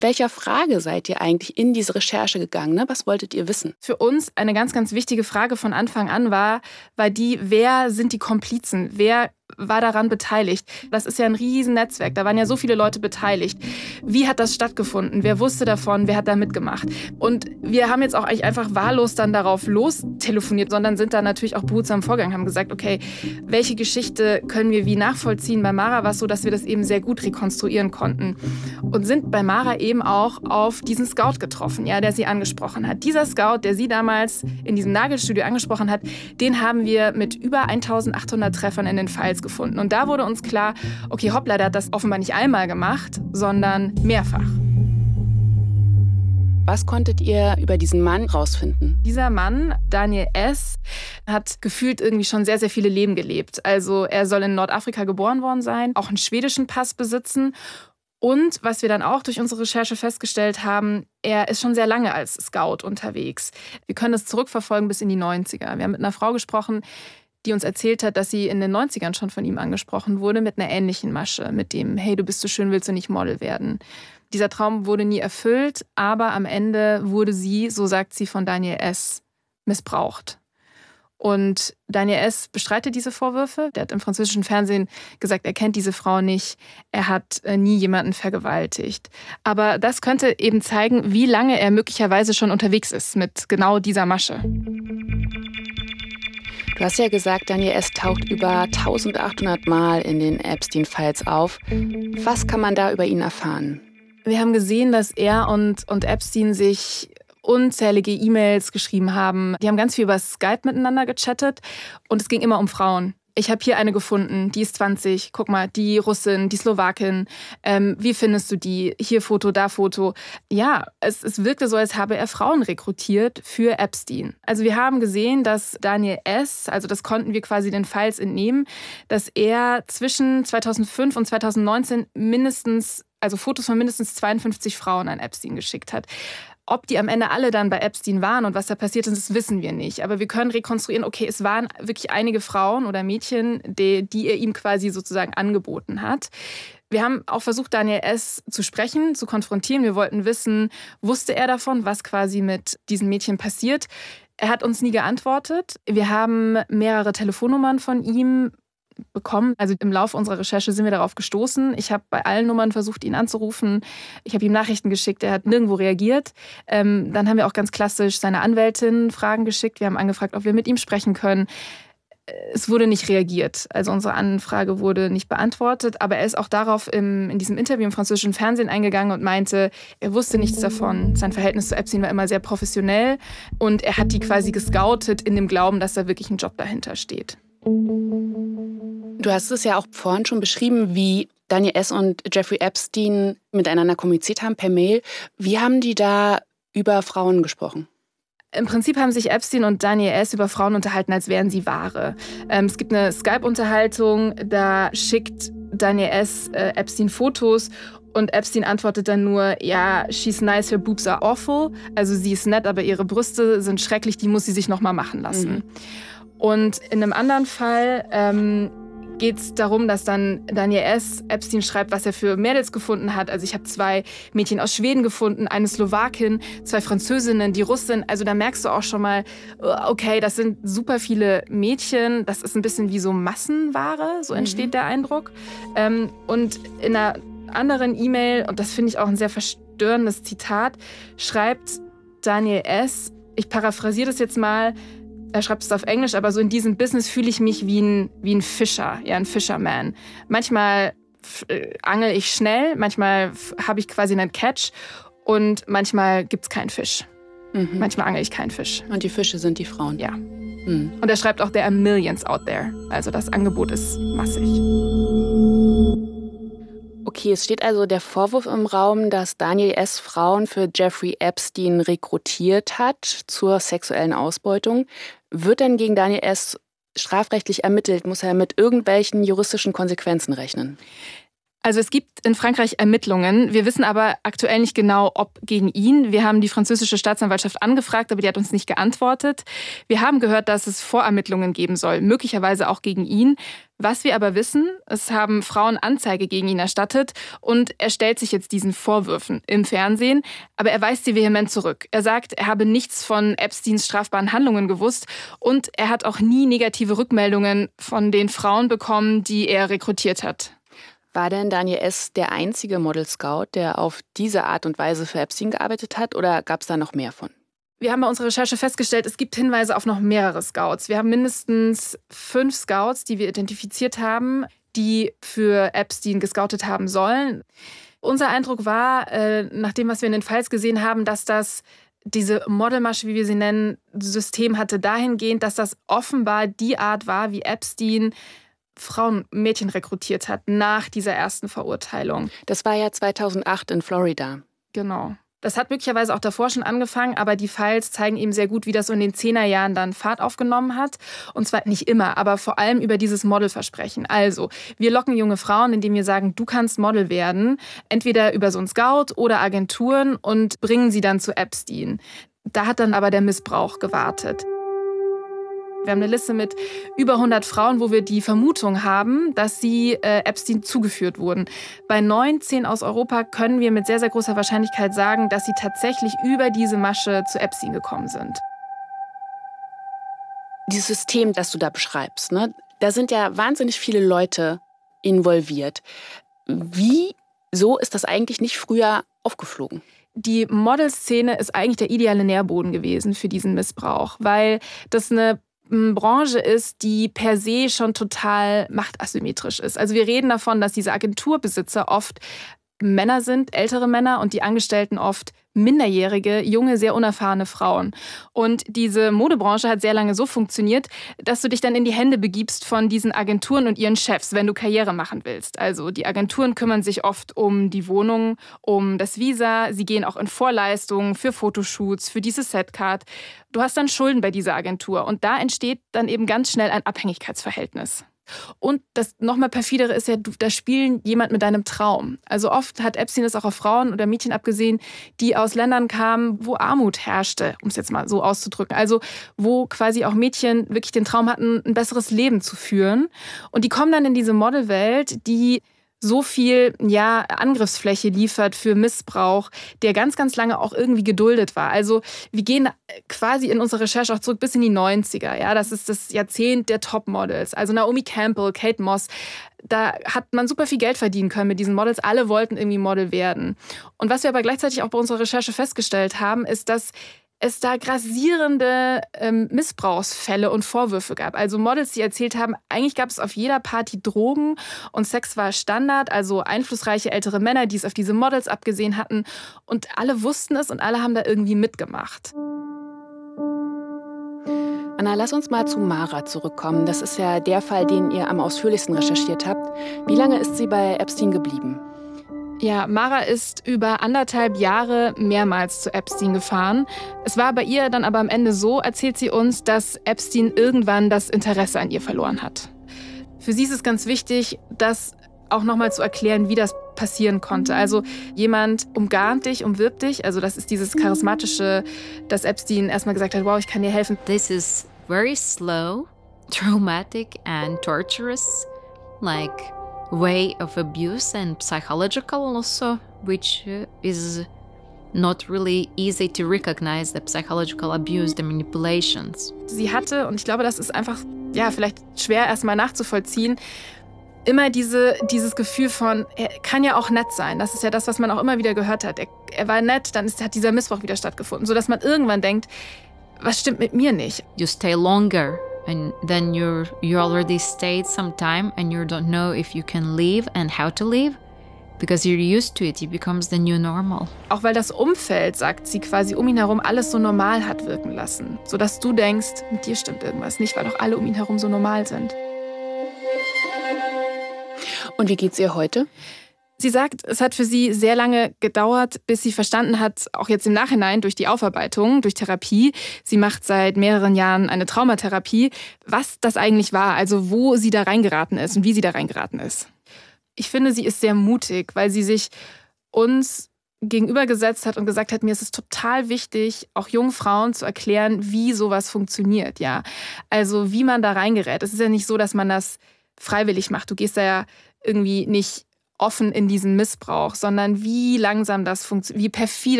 welcher Frage seid ihr eigentlich in diese Recherche gegangen? Ne? Was wolltet ihr wissen? Für uns eine ganz, ganz wichtige Frage von Anfang an war die, wer sind die Komplizen? Wer war daran beteiligt? Das ist ja ein Riesennetzwerk, da waren ja so viele Leute beteiligt. Wie hat das stattgefunden? Wer wusste davon? Wer hat da mitgemacht? Und wir haben jetzt auch eigentlich einfach wahllos dann darauf lostelefoniert, sondern sind da natürlich auch behutsam vorgegangen, haben gesagt, okay, welche Geschichte können wir wie nachvollziehen? Bei Mara war es so, dass wir das eben sehr gut rekonstruieren konnten und sind bei Mara eben auch auf diesen Scout getroffen, ja, der sie angesprochen hat. Dieser Scout, der sie damals in diesem Nagelstudio angesprochen hat, den haben wir mit über 1800 Treffern in den Files gefunden. Und da wurde uns klar, okay, hoppla, der hat das offenbar nicht einmal gemacht, sondern mehrfach. Was konntet ihr über diesen Mann rausfinden? Dieser Mann, Daniel S., hat gefühlt irgendwie schon sehr, sehr viele Leben gelebt. Also er soll in Nordafrika geboren worden sein, auch einen schwedischen Pass besitzen. Und was wir dann auch durch unsere Recherche festgestellt haben, er ist schon sehr lange als Scout unterwegs. Wir können das zurückverfolgen bis in die 90er. Wir haben mit einer Frau gesprochen, die uns erzählt hat, dass sie in den 90ern schon von ihm angesprochen wurde mit einer ähnlichen Masche, mit dem, hey, du bist so schön, willst du nicht Model werden? Dieser Traum wurde nie erfüllt, aber am Ende wurde sie, so sagt sie, von Daniel S. missbraucht. Und Daniel S. bestreitet diese Vorwürfe. Der hat im französischen Fernsehen gesagt, er kennt diese Frau nicht. Er hat nie jemanden vergewaltigt. Aber das könnte eben zeigen, wie lange er möglicherweise schon unterwegs ist mit genau dieser Masche. Du hast ja gesagt, Daniel S. taucht über 1800 Mal in den Epstein-Files auf. Was kann man da über ihn erfahren? Wir haben gesehen, dass er und Epstein sich unzählige E-Mails geschrieben haben. Die haben ganz viel über Skype miteinander gechattet und es ging immer um Frauen. Ich habe hier eine gefunden, die ist 20, guck mal, die Russin, die Slowakin, wie findest du die? Hier Foto, da Foto. Ja, es wirkte so, als habe er Frauen rekrutiert für Epstein. Also wir haben gesehen, dass Daniel S., also das konnten wir quasi den Files entnehmen, dass er zwischen 2005 und 2019 Fotos von mindestens 52 Frauen an Epstein geschickt hat. Ob die am Ende alle dann bei Epstein waren und was da passiert ist, das wissen wir nicht. Aber wir können rekonstruieren, okay, es waren wirklich einige Frauen oder Mädchen, die er ihm quasi sozusagen angeboten hat. Wir haben auch versucht, Daniel S. zu sprechen, zu konfrontieren. Wir wollten wissen, wusste er davon, was quasi mit diesen Mädchen passiert? Er hat uns nie geantwortet. Wir haben mehrere Telefonnummern von ihm bekommen. Also im Laufe unserer Recherche sind wir darauf gestoßen. Ich habe bei allen Nummern versucht, ihn anzurufen. Ich habe ihm Nachrichten geschickt, er hat nirgendwo reagiert. Dann haben wir auch ganz klassisch seiner Anwältin Fragen geschickt. Wir haben angefragt, ob wir mit ihm sprechen können. Es wurde nicht reagiert. Also unsere Anfrage wurde nicht beantwortet. Aber er ist auch darauf in diesem Interview im französischen Fernsehen eingegangen und meinte, er wusste nichts davon. Sein Verhältnis zu Epstein war immer sehr professionell. Und er hat die quasi gescoutet in dem Glauben, dass da wirklich ein Job dahinter steht. Du hast es ja auch vorhin schon beschrieben, wie Daniel S. und Jeffrey Epstein miteinander kommuniziert haben per Mail. Wie haben die da über Frauen gesprochen? Im Prinzip haben sich Epstein und Daniel S. über Frauen unterhalten, als wären sie Ware. Es gibt eine Skype-Unterhaltung, da schickt Daniel S. Epstein Fotos und Epstein antwortet dann nur, ja, she's nice, her boobs are awful. Also sie ist nett, aber ihre Brüste sind schrecklich, die muss sie sich nochmal machen lassen. Mhm. Und in einem anderen Fall geht es darum, dass dann Daniel S. Epstein schreibt, was er für Mädels gefunden hat. Also ich habe 2 Mädchen aus Schweden gefunden, eine Slowakin, 2 Französinnen, die Russin. Also da merkst du auch schon mal, okay, das sind super viele Mädchen. Das ist ein bisschen wie so Massenware, so entsteht der Eindruck. Und in einer anderen E-Mail, und das finde ich auch ein sehr verstörendes Zitat, schreibt Daniel S., ich paraphrasiere das jetzt mal, er schreibt es auf Englisch, aber so in diesem Business fühle ich mich wie ein Fischer, ja, ein Fisherman. Manchmal angel ich schnell, manchmal habe ich quasi einen Catch und manchmal gibt es keinen Fisch. Manchmal angel ich keinen Fisch. Und die Fische sind die Frauen? Ja. Und er schreibt auch, there are millions out there. Also das Angebot ist massig. Okay, es steht also der Vorwurf im Raum, dass Daniel S. Frauen für Jeffrey Epstein rekrutiert hat zur sexuellen Ausbeutung. Wird denn gegen Daniel S. strafrechtlich ermittelt? Muss er mit irgendwelchen juristischen Konsequenzen rechnen? Also es gibt in Frankreich Ermittlungen. Wir wissen aber aktuell nicht genau, ob gegen ihn. Wir haben die französische Staatsanwaltschaft angefragt, aber die hat uns nicht geantwortet. Wir haben gehört, dass es Vorermittlungen geben soll, möglicherweise auch gegen ihn. Was wir aber wissen, es haben Frauen Anzeige gegen ihn erstattet und er stellt sich jetzt diesen Vorwürfen im Fernsehen, aber er weist sie vehement zurück. Er sagt, er habe nichts von Epsteins strafbaren Handlungen gewusst und er hat auch nie negative Rückmeldungen von den Frauen bekommen, die er rekrutiert hat. War denn Daniel S. der einzige Model-Scout, der auf diese Art und Weise für Epstein gearbeitet hat, oder gab es da noch mehr von? Wir haben bei unserer Recherche festgestellt, es gibt Hinweise auf noch mehrere Scouts. Wir haben mindestens 5 Scouts, die wir identifiziert haben, die für Epstein gescoutet haben sollen. Unser Eindruck war, nach dem, was wir in den Files gesehen haben, dass diese Modelmasche, wie wir sie nennen, System hatte dahingehend, dass das offenbar die Art war, wie Epstein Frauen, Mädchen rekrutiert hat nach dieser ersten Verurteilung. Das war ja 2008 in Florida. Genau. Das hat möglicherweise auch davor schon angefangen, aber die Files zeigen eben sehr gut, wie das so in den 10er Jahren dann Fahrt aufgenommen hat. Und zwar nicht immer, aber vor allem über dieses Modelversprechen. Also, wir locken junge Frauen, indem wir sagen, du kannst Model werden, entweder über so einen Scout oder Agenturen und bringen sie dann zu Epstein. Da hat dann aber der Missbrauch gewartet. Wir haben eine Liste mit über 100 Frauen, wo wir die Vermutung haben, dass sie Epstein zugeführt wurden. Bei 19 aus Europa können wir mit sehr, sehr großer Wahrscheinlichkeit sagen, dass sie tatsächlich über diese Masche zu Epstein gekommen sind. Dieses System, das du da beschreibst, ne, da sind ja wahnsinnig viele Leute involviert. Wieso ist das eigentlich nicht früher aufgeflogen? Die Modelszene ist eigentlich der ideale Nährboden gewesen für diesen Missbrauch, weil das eine Branche ist, die per se schon total machtasymmetrisch ist. Also wir reden davon, dass diese Agenturbesitzer oft Männer sind, ältere Männer, und die Angestellten oft minderjährige, junge, sehr unerfahrene Frauen. Und diese Modebranche hat sehr lange so funktioniert, dass du dich dann in die Hände begibst von diesen Agenturen und ihren Chefs, wenn du Karriere machen willst. Also die Agenturen kümmern sich oft um die Wohnung, um das Visa. Sie gehen auch in Vorleistungen für Fotoshoots, für diese Setcard. Du hast dann Schulden bei dieser Agentur und da entsteht dann eben ganz schnell ein Abhängigkeitsverhältnis. Und das nochmal perfidere ist ja, da spielen jemand mit deinem Traum. Also oft hat Epstein das auch auf Frauen oder Mädchen abgesehen, die aus Ländern kamen, wo Armut herrschte, um es jetzt mal so auszudrücken. Also wo quasi auch Mädchen wirklich den Traum hatten, ein besseres Leben zu führen. Und die kommen dann in diese Modelwelt, die so viel Angriffsfläche liefert für Missbrauch, der ganz, ganz lange auch irgendwie geduldet war. Also wir gehen quasi in unserer Recherche auch zurück bis in die 90er. Ja, das ist das Jahrzehnt der Topmodels. Also Naomi Campbell, Kate Moss. Da hat man super viel Geld verdienen können mit diesen Models. Alle wollten irgendwie Model werden. Und was wir aber gleichzeitig auch bei unserer Recherche festgestellt haben, ist, dass es da grassierende Missbrauchsfälle und Vorwürfe gab. Also Models, die erzählt haben, eigentlich gab es auf jeder Party Drogen und Sex war Standard, also einflussreiche ältere Männer, die es auf diese Models abgesehen hatten. Und alle wussten es und alle haben da irgendwie mitgemacht. Anna, lass uns mal zu Mara zurückkommen. Das ist ja der Fall, den ihr am ausführlichsten recherchiert habt. Wie lange ist sie bei Epstein geblieben? Ja, Mara ist über 1,5 Jahre mehrmals zu Epstein gefahren. Es war bei ihr dann aber am Ende so, erzählt sie uns, dass Epstein irgendwann das Interesse an ihr verloren hat. Für sie ist es ganz wichtig, das auch nochmal zu erklären, wie das passieren konnte. Also jemand umgarnt dich, umwirbt dich. Also das ist dieses Charismatische, dass Epstein erstmal gesagt hat, wow, ich kann dir helfen. This is very slow, traumatic and torturous, like way of abuse and psychological also, which is not really easy to recognize the psychological abuse, the manipulations. Sie hatte, und ich glaube, das ist einfach, vielleicht schwer erstmal nachzuvollziehen, immer dieses Gefühl von, er kann ja auch nett sein. Das ist ja das, was man auch immer wieder gehört hat. Er war nett, dann hat dieser Missbrauch wieder stattgefunden, sodass man irgendwann denkt, was stimmt mit mir nicht? You stay longer. And then you already stayed some time and you don't know if you can leave and how to leave because you're used to it. It becomes the new normal. Auch weil das Umfeld, sagt sie, quasi um ihn herum alles so normal hat wirken lassen. Sodass du denkst, mit dir stimmt irgendwas nicht, weil doch alle um ihn herum so normal sind. Und wie geht's ihr heute? Sie sagt, es hat für sie sehr lange gedauert, bis sie verstanden hat, auch jetzt im Nachhinein durch die Aufarbeitung, durch Therapie, sie macht seit mehreren Jahren eine Traumatherapie, was das eigentlich war, also wo sie da reingeraten ist und wie sie da reingeraten ist. Ich finde, sie ist sehr mutig, weil sie sich uns gegenübergesetzt hat und gesagt hat, mir ist es total wichtig, auch jungen Frauen zu erklären, wie sowas funktioniert, ja. Also wie man da reingerät. Es ist ja nicht so, dass man das freiwillig macht. Du gehst da ja irgendwie nicht offen in diesen Missbrauch, sondern wie langsam das funktioniert, wie perfide